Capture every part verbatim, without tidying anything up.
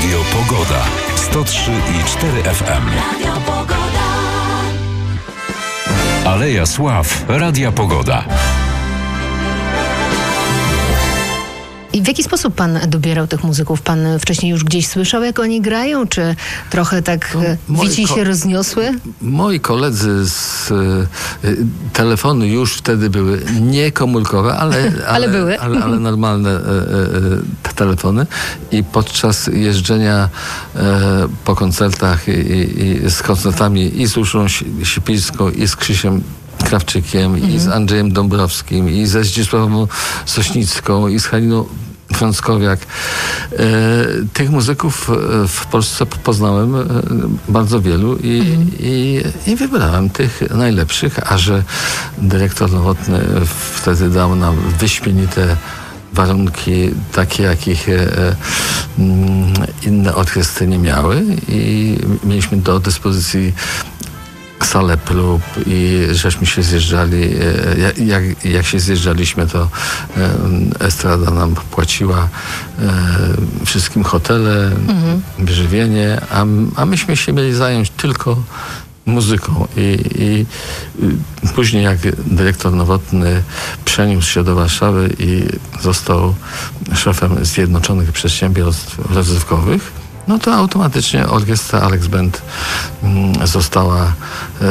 Radio Pogoda. sto trzy i cztery F M. Radio Pogoda. Aleja Sław. Radia Pogoda. I w jaki sposób pan dobierał tych muzyków? Pan wcześniej już gdzieś słyszał, jak oni grają? Czy trochę tak no, wici się ko- rozniosły? Moi koledzy z y, telefony już wtedy były nie komórkowe, ale, ale, ale były. Ale, ale normalne y, y, telefony. I podczas jeżdżenia y, po koncertach i, i, i z koncertami i z Urszulą Sipińską, i z Krzysiem Krawczykiem, mhm. i z Andrzejem Dąbrowskim, i ze Zdzisławą Sośnicką, i z Haliną Frąckowiak. E, tych muzyków w Polsce poznałem bardzo wielu i, mhm. i, i wybrałem tych najlepszych, a że dyrektor Nowotny wtedy dał nam wyśmienite warunki, takie jakich e, m, inne orkiestry nie miały, i mieliśmy do dyspozycji salę prób i żeśmy się zjeżdżali. Jak, jak, jak się zjeżdżaliśmy, to estrada nam płaciła e, wszystkim hotele, mhm. żywienie, a, a myśmy się mieli zająć tylko muzyką. I, i później, jak dyrektor Nowotny przeniósł się do Warszawy i został szefem Zjednoczonych Przedsiębiorstw Rozrywkowych, no to automatycznie orkiestra Alex Band mm, została e,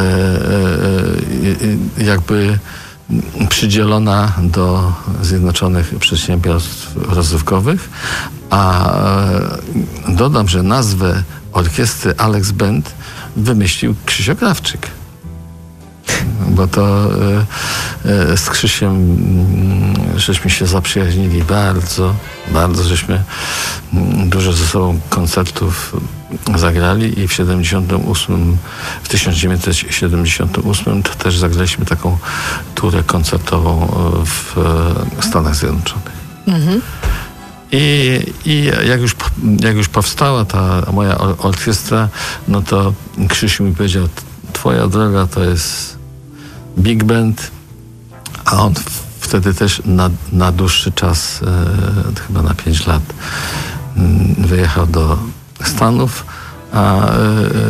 e, jakby przydzielona do Zjednoczonych Przedsiębiorstw Rozrywkowych, a e, dodam, że nazwę orkiestry Alex Band wymyślił Krzysio Krawczyk. Bo to e, e, z Krzysiem m, żeśmy się zaprzyjaźnili bardzo, bardzo żeśmy m, dużo ze sobą koncertów zagrali i w siedemdziesiątym ósmym, w tysiąc dziewięćset siedemdziesiątym ósmym to też zagraliśmy taką turę koncertową w e, Stanach Zjednoczonych. Mhm. I, i jak, już, jak już powstała ta moja orkiestra, no to Krzysiu mi powiedział: twoja droga to jest big band, a on w, wtedy też na, na dłuższy czas, e, chyba na pięć lat, m, wyjechał do Stanów, a e,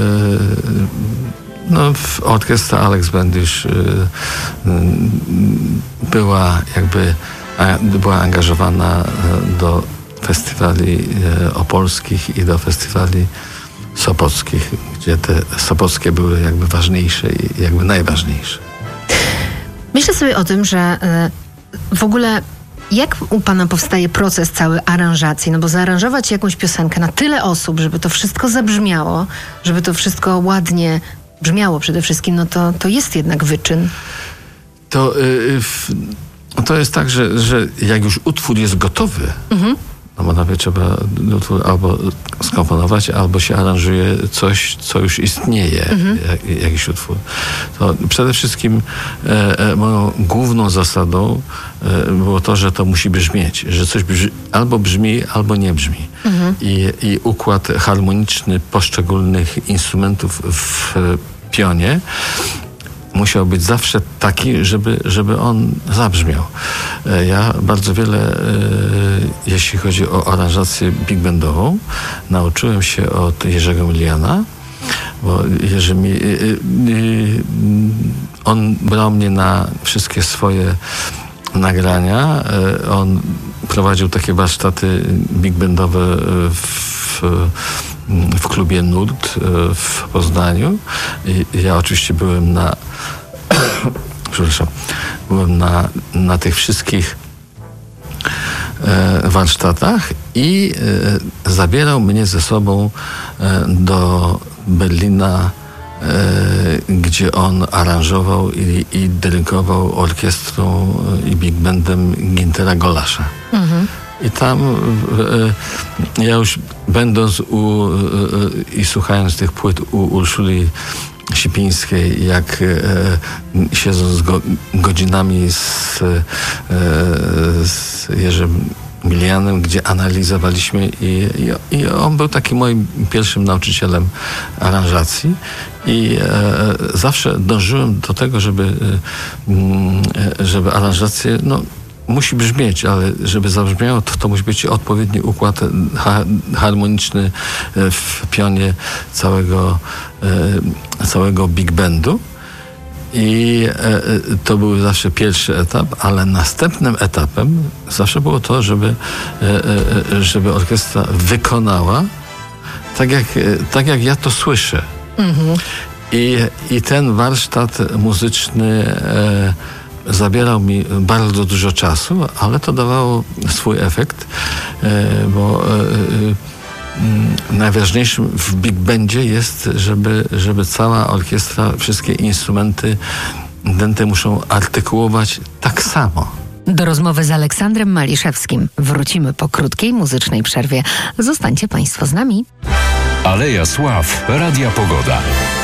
no, orkiestra Alex Band już e, była jakby a, była angażowana do festiwali e, opolskich i do festiwali sopockich, gdzie te sopockie były jakby ważniejsze i jakby najważniejsze. Myślę sobie o tym, że y, w ogóle jak u pana powstaje proces cały aranżacji? No bo zaaranżować jakąś piosenkę na tyle osób, żeby to wszystko zabrzmiało, żeby to wszystko ładnie brzmiało przede wszystkim, no to, to jest jednak wyczyn. To, y, w, to jest tak, że, że jak już utwór jest gotowy, mhm. no bo nawet trzeba utwór albo skomponować, albo się aranżuje coś, co już istnieje, mhm. jak, jakiś utwór. To przede wszystkim e, e, moją główną zasadą e, było to, że to musi brzmieć, że coś brzmi, albo brzmi, albo nie brzmi. Mhm. I, I układ harmoniczny poszczególnych instrumentów w pionie musiał być zawsze taki, żeby, żeby on zabrzmiał. Ja bardzo wiele, jeśli chodzi o aranżację big bandową, nauczyłem się od Jerzego Miliana, bo Jerzy mi, on brał mnie na wszystkie swoje nagrania. On prowadził takie warsztaty big bandowe w, w klubie Nurt w Poznaniu. I ja oczywiście byłem na przepraszam, byłem na, na tych wszystkich e, warsztatach i e, zabierał mnie ze sobą e, do Berlina, e, gdzie on aranżował i, i dyrygował orkiestrą i big bandem Gintera Golasza. Mhm. I tam e, ja już będąc u, e, i słuchając tych płyt u Urszuli Sipińskiej, jak e, siedząc go, godzinami z, e, z Jerzym Milianem, gdzie analizowaliśmy i, i, i on był takim moim pierwszym nauczycielem aranżacji i e, zawsze dążyłem do tego, żeby, e, żeby aranżację no, musi brzmieć, ale żeby zabrzmiało, to, to musi być odpowiedni układ ha, harmoniczny w pionie całego, e, całego big bandu. I e, to był zawsze pierwszy etap, ale następnym etapem zawsze było to, żeby, e, e, żeby orkiestra wykonała tak jak, tak jak ja to słyszę. Mhm. I, I ten warsztat muzyczny e, zabierał mi bardzo dużo czasu, ale to dawało swój efekt, e, bo e, e, najważniejszym w big bandzie jest, żeby, żeby cała orkiestra, wszystkie instrumenty dęte muszą artykułować tak samo. Do rozmowy z Aleksandrem Maliszewskim wrócimy po krótkiej muzycznej przerwie. Zostańcie Państwo z nami. Aleja Sław, Radia Pogoda.